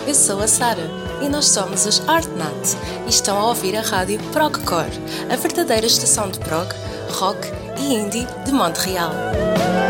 Eu sou a Sara e nós somos os Artnat e estão a ouvir a rádio Progcore, a verdadeira estação de prog, rock e indie de Montreal.